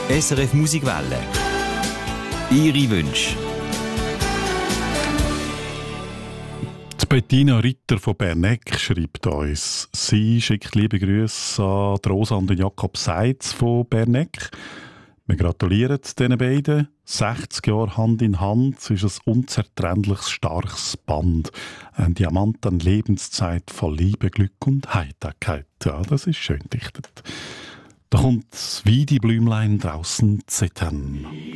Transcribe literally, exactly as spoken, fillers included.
S R F Musikwelle. Ihre Wünsche. Die Bettina Ritter von Bernegg schreibt uns. Sie schickt liebe Grüße an die Rosa und den Jakob Seitz von Bernegg. Wir gratulieren diesen beiden. sechzig Jahre Hand in Hand ist ein unzertrennliches, starkes Band. Ein Diamant an Lebenszeit voll Liebe, Glück und Heiterkeit. Ja, das ist schön dichtet. Da kommt das Weideblümlein draussen zittern.